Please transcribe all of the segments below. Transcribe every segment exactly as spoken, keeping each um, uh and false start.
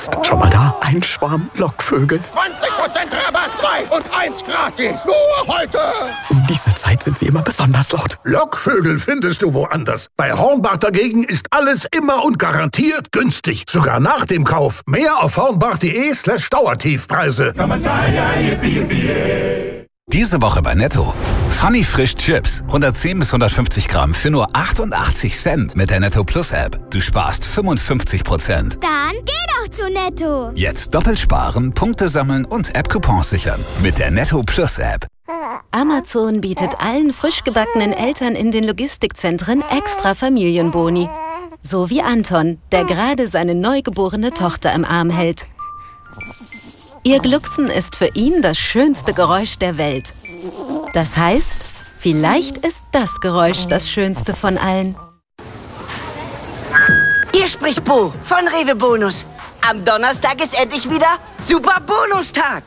Psst. Schon mal da? Ein Schwarm Lockvögel. zwanzig Prozent Rabatt, zwei und eins gratis. Nur heute. Um diese Zeit sind sie immer besonders laut. Lockvögel findest du woanders. Bei Hornbach dagegen ist alles immer und garantiert günstig. Sogar nach dem Kauf. Mehr auf hornbach.de slash Dauertiefpreise. Diese Woche bei Netto. Funny Frisch Chips. hundertzehn bis hundertfünfzig Gramm für nur achtundachtzig Cent mit der Netto Plus App. Du sparst fünfundfünfzig Prozent. Dann geh doch zu Netto. Jetzt doppelt sparen, Punkte sammeln und App-Coupons sichern. Mit der Netto Plus App. Amazon bietet allen frisch gebackenen Eltern in den Logistikzentren extra Familienboni. So wie Anton, der gerade seine neugeborene Tochter im Arm hält. Ihr Glucksen ist für ihn das schönste Geräusch der Welt. Das heißt, vielleicht ist das Geräusch das schönste von allen. Hier spricht Bo von Rewe Bonus. Am Donnerstag ist endlich wieder Super Bonustag.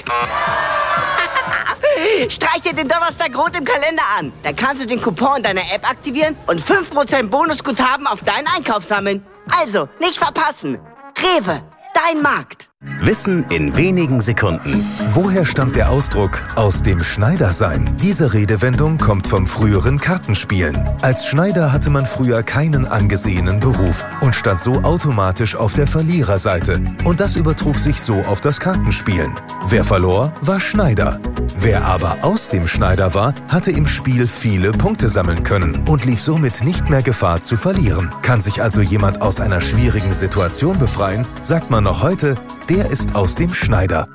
Streich dir den Donnerstag rot im Kalender an. Da kannst du den Coupon deiner App aktivieren und fünf Prozent Bonusguthaben auf deinen Einkauf sammeln. Also, nicht verpassen. Rewe, dein Markt. Wissen in wenigen Sekunden. Woher stammt der Ausdruck „aus dem Schneider-Sein"? Diese Redewendung kommt vom früheren Kartenspielen. Als Schneider hatte man früher keinen angesehenen Beruf und stand so automatisch auf der Verliererseite. Und das übertrug sich so auf das Kartenspielen. Wer verlor, war Schneider. Wer aber aus dem Schneider war, hatte im Spiel viele Punkte sammeln können und lief somit nicht mehr Gefahr zu verlieren. Kann sich also jemand aus einer schwierigen Situation befreien, sagt man noch heute, der ist aus dem Schneider.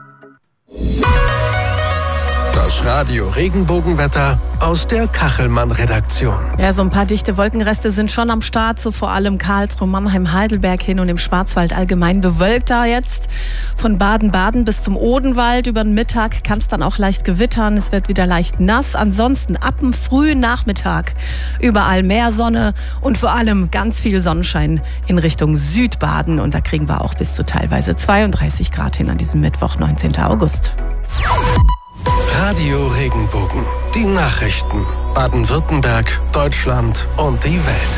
Das Radio Regenbogenwetter aus der Kachelmann-Redaktion. Ja, so ein paar dichte Wolkenreste sind schon am Start, so vor allem Karlsruhe, Mannheim, Heidelberg hin und im Schwarzwald allgemein bewölkt da jetzt. Von Baden-Baden bis zum Odenwald über den Mittag kann es dann auch leicht gewittern. Es wird wieder leicht nass. Ansonsten ab dem frühen Nachmittag überall mehr Sonne und vor allem ganz viel Sonnenschein in Richtung Südbaden. Und da kriegen wir auch bis zu teilweise zweiunddreißig Grad hin an diesem Mittwoch, neunzehnten August. Radio Regenbogen. Die Nachrichten. Baden-Württemberg, Deutschland und die Welt.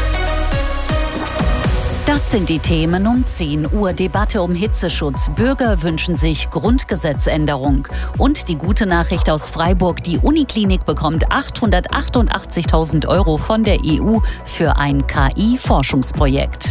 Das sind die Themen um zehn Uhr. Debatte um Hitzeschutz. Bürger wünschen sich Grundgesetzänderung. Und die gute Nachricht aus Freiburg. Die Uniklinik bekommt achthundertachtundachtzigtausend Euro von der E U für ein K I-Forschungsprojekt.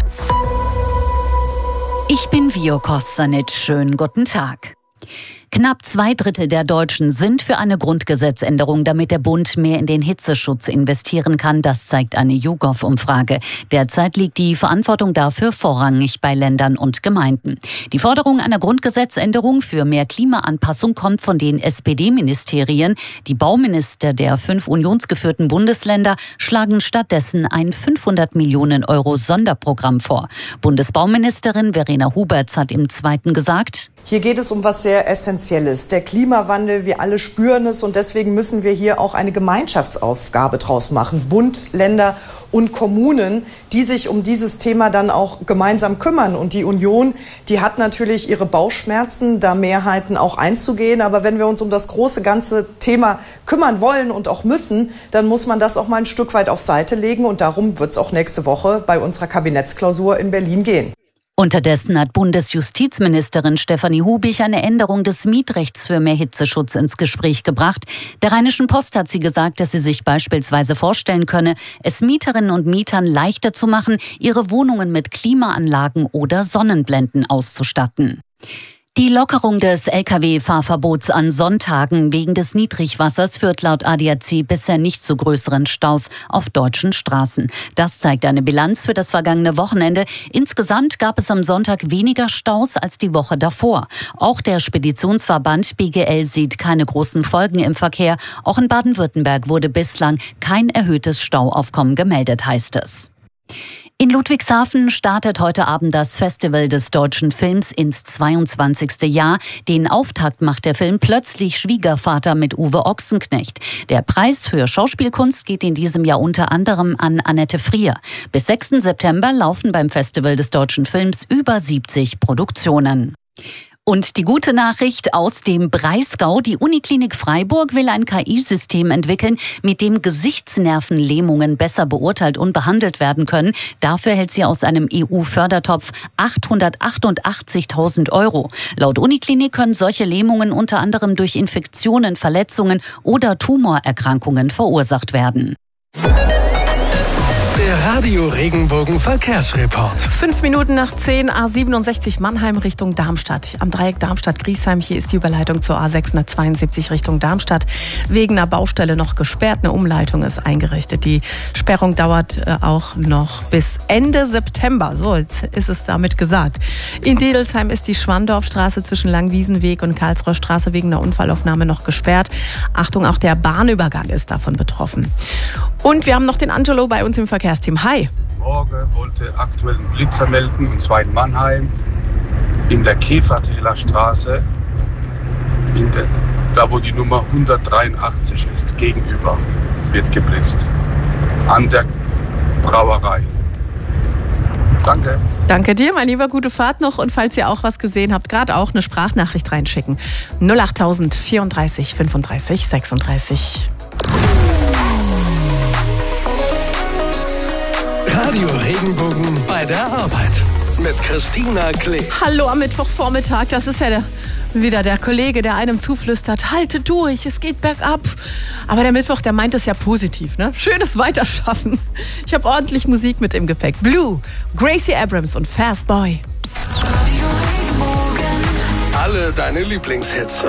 Ich bin Vio Kostanic. Schönen guten Tag. Knapp zwei Drittel der Deutschen sind für eine Grundgesetzänderung, damit der Bund mehr in den Hitzeschutz investieren kann. Das zeigt eine YouGov-Umfrage. Derzeit liegt die Verantwortung dafür vorrangig bei Ländern und Gemeinden. Die Forderung einer Grundgesetzänderung für mehr Klimaanpassung kommt von den S P D-Ministerien. Die Bauminister der fünf unionsgeführten Bundesländer schlagen stattdessen ein fünfhundert Millionen Euro Sonderprogramm vor. Bundesbauministerin Verena Huberts hat im Zweiten gesagt: Hier geht es um was sehr Essentielles. Der Klimawandel, wir alle spüren es und deswegen müssen wir hier auch eine Gemeinschaftsaufgabe draus machen. Bund, Länder und Kommunen, die sich um dieses Thema dann auch gemeinsam kümmern. Und die Union, die hat natürlich ihre Bauchschmerzen, da Mehrheiten auch einzugehen. Aber wenn wir uns um das große ganze Thema kümmern wollen und auch müssen, dann muss man das auch mal ein Stück weit auf Seite legen. Und darum wird es auch nächste Woche bei unserer Kabinettsklausur in Berlin gehen. Unterdessen hat Bundesjustizministerin Stefanie Hubich eine Änderung des Mietrechts für mehr Hitzeschutz ins Gespräch gebracht. Der Rheinischen Post hat sie gesagt, dass sie sich beispielsweise vorstellen könne, es Mieterinnen und Mietern leichter zu machen, ihre Wohnungen mit Klimaanlagen oder Sonnenblenden auszustatten. Die Lockerung des L K W-Fahrverbots an Sonntagen wegen des Niedrigwassers führt laut A D A C bisher nicht zu größeren Staus auf deutschen Straßen. Das zeigt eine Bilanz für das vergangene Wochenende. Insgesamt gab es am Sonntag weniger Staus als die Woche davor. Auch der Speditionsverband B G L sieht keine großen Folgen im Verkehr. Auch in Baden-Württemberg wurde bislang kein erhöhtes Stauaufkommen gemeldet, heißt es. In Ludwigshafen startet heute Abend das Festival des deutschen Films ins zweiundzwanzigste Jahr. Den Auftakt macht der Film Plötzlich Schwiegervater mit Uwe Ochsenknecht. Der Preis für Schauspielkunst geht in diesem Jahr unter anderem an Annette Frier. Bis sechsten September laufen beim Festival des deutschen Films über siebzig Produktionen. Und die gute Nachricht aus dem Breisgau. Die Uniklinik Freiburg will ein K I-System entwickeln, mit dem Gesichtsnervenlähmungen besser beurteilt und behandelt werden können. Dafür hält sie aus einem E U-Fördertopf achthundertachtundachtzigtausend Euro. Laut Uniklinik können solche Lähmungen unter anderem durch Infektionen, Verletzungen oder Tumorerkrankungen verursacht werden. Der Radio Regenbogen Verkehrsreport. Fünf Minuten nach zehn, A siebenundsechzig Mannheim Richtung Darmstadt. Am Dreieck Darmstadt-Griesheim, hier ist die Überleitung zur A sechshundertzweiundsiebzig Richtung Darmstadt. Wegen einer Baustelle noch gesperrt, eine Umleitung ist eingerichtet. Die Sperrung dauert äh, auch noch bis Ende September. So, jetzt ist es damit gesagt. In Dedelsheim ist die Schwandorfstraße zwischen Langwiesenweg und Karlsruher Straße wegen einer Unfallaufnahme noch gesperrt. Achtung, auch der Bahnübergang ist davon betroffen. Und wir haben noch den Angelo bei uns im Verkehrsteam. Hi. Morgen wollte aktuell einen Blitzer melden, und zwar in Mannheim, in der Käfertäler Straße, in der, da wo die Nummer hundertdreiundachtzig ist, gegenüber wird geblitzt. An der Brauerei. Danke. Danke dir, mein Lieber, gute Fahrt noch. Und falls ihr auch was gesehen habt, gerade auch eine Sprachnachricht reinschicken. null achttausend vierunddreißig fünfunddreißig sechsunddreißig. Radio Regenbogen bei der Arbeit mit Christina Klee. Hallo am Mittwochvormittag, das ist ja der, wieder der Kollege, der einem zuflüstert, halte durch, es geht bergab. Aber der Mittwoch, der meint es ja positiv, ne? Schönes Weiterschaffen. Ich habe ordentlich Musik mit im Gepäck. Blue, Gracie Abrams und Fast Boy. Alle deine Lieblingshits.